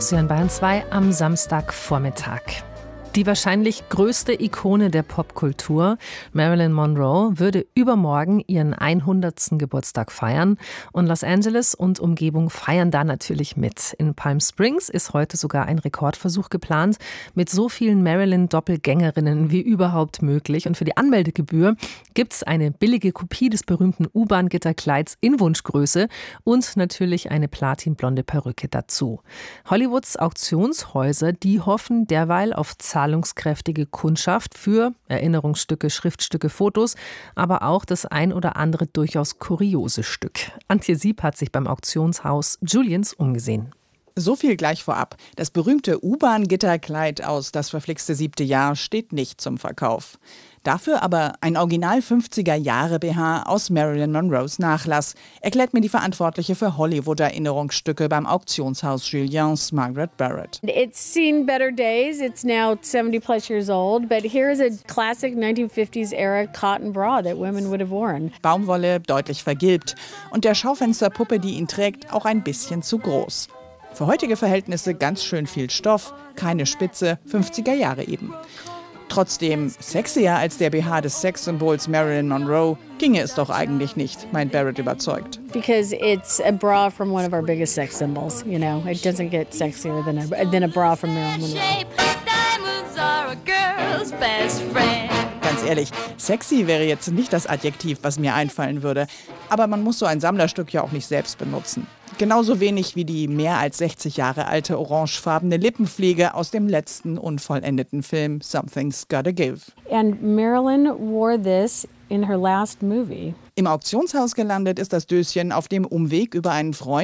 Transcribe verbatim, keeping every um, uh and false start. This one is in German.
News hier in Bayern zwei am Samstagvormittag. Die wahrscheinlich größte Ikone der Popkultur, Marilyn Monroe, würde übermorgen ihren hundertsten Geburtstag feiern. Und Los Angeles und Umgebung feiern da natürlich mit. In Palm Springs ist heute sogar ein Rekordversuch geplant, mit so vielen Marilyn-Doppelgängerinnen wie überhaupt möglich. Und für die Anmeldegebühr gibt es eine billige Kopie des berühmten U-Bahn-Gitterkleids in Wunschgröße und natürlich eine platinblonde Perücke dazu. Hollywoods Auktionshäuser, die hoffen derweil auf zahlungskräftige Kundschaft für Erinnerungsstücke, Schriftstücke, Fotos, aber auch das ein oder andere durchaus kuriose Stück. Antje Sieb hat sich beim Auktionshaus Juliens umgesehen. So viel gleich vorab. Das berühmte U-Bahn-Gitterkleid aus Das verflixte siebte Jahr steht nicht zum Verkauf. Dafür aber ein Original fünfziger-Jahre-B H aus Marilyn Monroes Nachlass, erklärt mir die Verantwortliche für Hollywood-Erinnerungsstücke beim Auktionshaus Juliens, Margaret Barrett. It's seen better days. It's now seventy plus years old, but here's a classic nineteen fifties era cotton bra that women would have worn. Baumwolle, deutlich vergilbt und der Schaufensterpuppe, die ihn trägt, auch ein bisschen zu groß. Für heutige Verhältnisse ganz schön viel Stoff, keine Spitze, fünfziger Jahre eben. Trotzdem, sexier als der B H des Sexsymbols Marilyn Monroe ginge es doch eigentlich nicht, meint Barrett überzeugt. Because it's a bra from one of our biggest sex symbols, you know. It doesn't get sexier than a, than a bra from Marilyn Monroe. Diamonds are a girl's best friend. Ganz ehrlich, sexy wäre jetzt nicht das Adjektiv, was mir einfallen würde. Aber man muss so ein Sammlerstück ja auch nicht selbst benutzen. Genauso wenig wie die mehr als sechzig Jahre alte orangefarbene Lippenpflege aus dem letzten unvollendeten Film Something's Gotta Give. And Marilyn wore this in her last movie. Im Auktionshaus gelandet ist das Döschen auf dem Umweg über einen Freund,